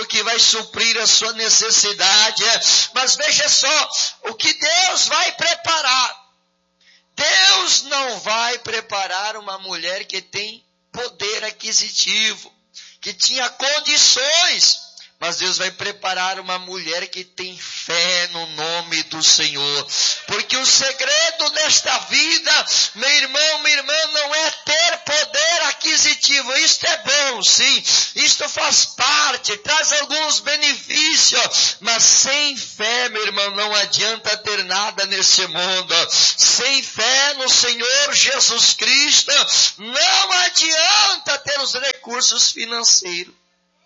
aquilo que vai suprir a sua necessidade. Mas veja só, o que Deus vai preparar. Deus não vai preparar uma mulher que tem poder aquisitivo, que tinha condições, mas Deus vai preparar uma mulher que tem fé no nome do Senhor. Porque o segredo nesta vida, meu irmão, minha irmã, não é ter poder aquisitivo. Isto é bom, sim. Isto faz parte, traz alguns benefícios. Mas sem fé, meu irmão, não adianta ter nada nesse mundo. Sem fé no Senhor Jesus Cristo, não adianta ter os recursos financeiros.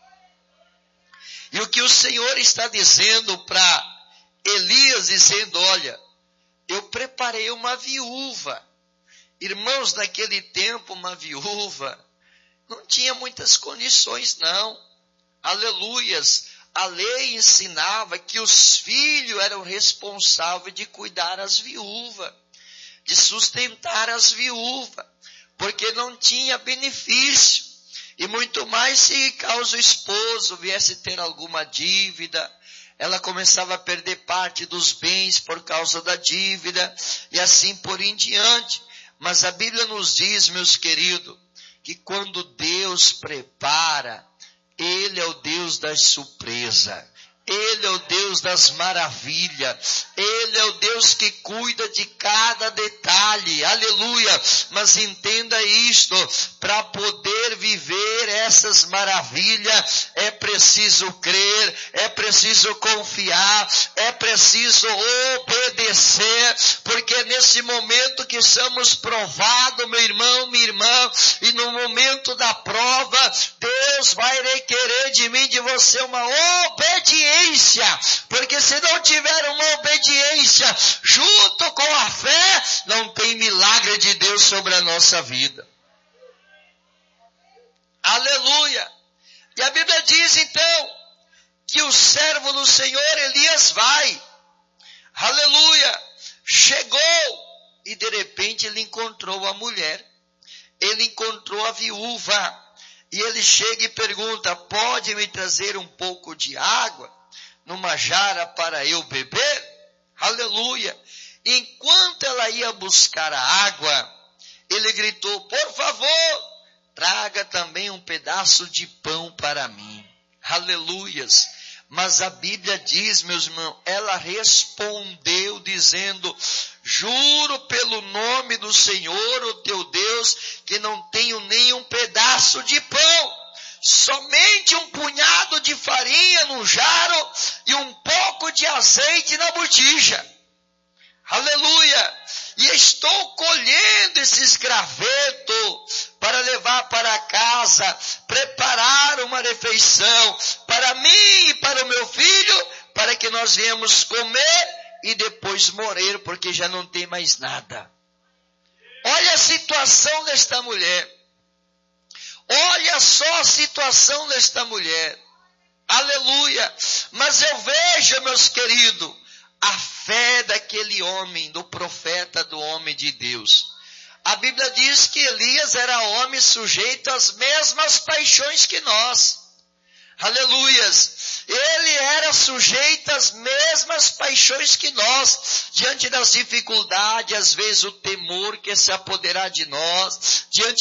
E o que o Senhor está dizendo para Elias, dizendo, olha, eu preparei uma viúva. Irmãos, naquele tempo, uma viúva não tinha muitas condições, não. Aleluias. A lei ensinava que os filhos eram responsáveis de cuidar as viúvas, de sustentar as viúvas, porque não tinha benefício. E muito mais se caso o esposo viesse ter alguma dívida, ela começava a perder parte dos bens por causa da dívida, e assim por em diante. Mas a Bíblia nos diz, meus queridos, que quando Deus prepara, Ele é o Deus das surpresas. Ele é o Deus das maravilhas. Ele é o Deus que cuida de cada detalhe. Aleluia. Mas entenda isto, para poder viver essas maravilhas, é preciso crer, é preciso confiar, é preciso obedecer, porque nesse momento que somos provados, meu irmão, minha irmã, e no momento da prova, Deus vai requerer de mim, de você, uma obediência. Porque se não tiver uma obediência junto com a fé, não tem milagre de Deus sobre a nossa vida. Aleluia! E a Bíblia diz então que o servo do Senhor Elias vai. Aleluia! Chegou e de repente ele encontrou a mulher. Ele encontrou a viúva. E ele chega e pergunta, pode me trazer um pouco de água numa jarra para eu beber? Aleluia! Enquanto ela ia buscar a água, ele gritou, por favor, traga também um pedaço de pão para mim. Aleluias! Mas a Bíblia diz, meus irmãos, ela respondeu dizendo, juro pelo nome do Senhor, o teu Deus, que não tenho nem um pedaço de pão. Somente um punhado de farinha no jarro e um pouco de azeite na botija. Aleluia! E estou colhendo esses gravetos para levar para casa, preparar uma refeição para mim e para o meu filho, para que nós venhamos comer e depois morrer, porque já não tem mais nada. Olha a situação desta mulher. Olha só a situação desta mulher. Aleluia! Mas eu vejo, meus queridos, a fé daquele homem, do profeta, do homem de Deus. A Bíblia diz que Elias era homem sujeito às mesmas paixões que nós. Aleluias! Ele era sujeito às mesmas paixões que nós, diante das dificuldades, às vezes o temor quer se apoderar de nós, diante